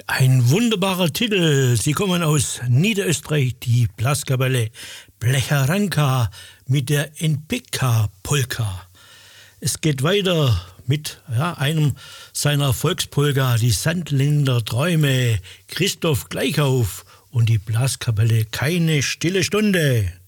Ein wunderbarer Titel. Sie kommen aus Niederösterreich, die Blaskapelle Blecharanka mit der Enpika-Polka. Es geht weiter mit einem seiner Volkspolka, die Sandlinder Träume, Christoph Gleichauf und die Blaskapelle Keine stille Stunde.